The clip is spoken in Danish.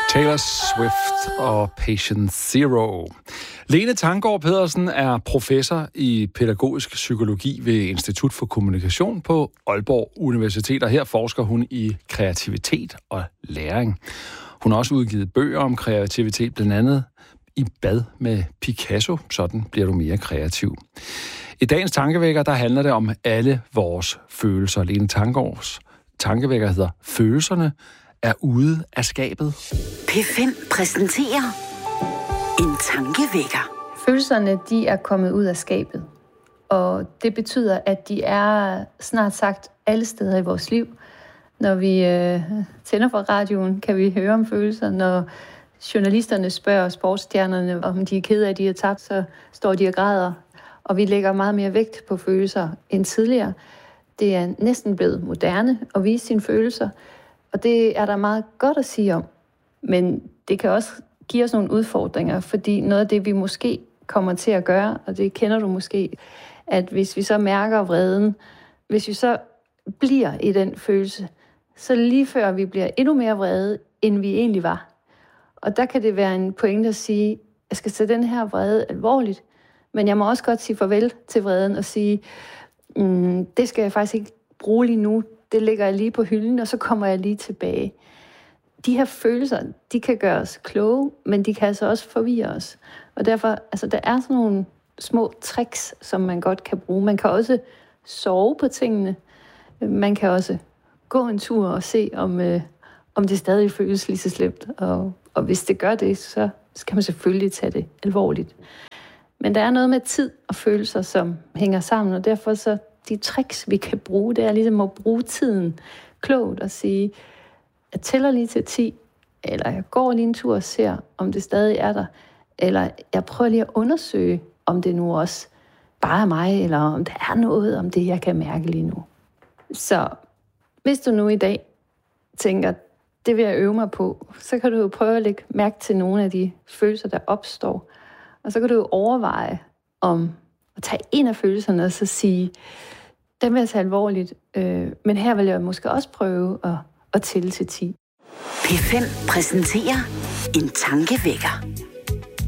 Taylor Swift og Patient Zero. Lene Tanggaard Pedersen er professor i pædagogisk psykologi ved Institut for Kommunikation på Aalborg Universitet, og her forsker hun i kreativitet og læring. Hun har også udgivet bøger om kreativitet, blandt andet I bad med Picasso, sådan bliver du mere kreativ. I dagens tankevækker, der handler det om alle vores følelser. Lene Tanggaards tankevækker hedder Følelserne er ude af skabet. P5 præsenterer en tankevækker. Følelserne, de er kommet ud af skabet. Og det betyder, at de er snart sagt alle steder i vores liv. Når vi tænder for radioen, kan vi høre om følelser. Når journalisterne spørger sportsstjernerne, om de er kede af, at de har tabt, så står de og græder. Og vi lægger meget mere vægt på følelser end tidligere. Det er næsten blevet moderne at vise sine følelser. Og det er der meget godt at sige om. Men det kan også give os nogle udfordringer, fordi noget af det, vi måske kommer til at gøre, og det kender du måske, at hvis vi så mærker vreden, hvis vi så bliver i den følelse, så lige før vi bliver endnu mere vrede, end vi egentlig var. Og der kan det være en pointe at sige, jeg skal tage den her vrede alvorligt, men jeg må også godt sige farvel til vreden og sige, det skal jeg faktisk ikke bruge lige nu. Det lægger jeg lige på hylden, og så kommer jeg lige tilbage. De her følelser, de kan gøre os kloge, men de kan altså også forvirre os. Og derfor, altså der er sådan nogle små tricks, som man godt kan bruge. Man kan også sove på tingene. Man kan også gå en tur og se, om det stadig føles lige så slemt. Og hvis det gør det, så skal man selvfølgelig tage det alvorligt. Men der er noget med tid og følelser, som hænger sammen, og derfor så de tricks, vi kan bruge, det er ligesom at bruge tiden klogt og sige, jeg tæller lige til 10, eller jeg går lige en tur og ser, om det stadig er der, eller jeg prøver lige at undersøge, om det nu også bare er mig, eller om der er noget om det, jeg kan mærke lige nu. Så hvis du nu i dag tænker, det vil jeg øve mig på, så kan du jo prøve at lægge mærke til nogle af de følelser, der opstår. Og så kan du jo overveje om at tage en af følelserne og så sige, den vil jeg tage alvorligt, men her vil jeg måske også prøve at tælle til 10. P5 præsenterer en tankevækker.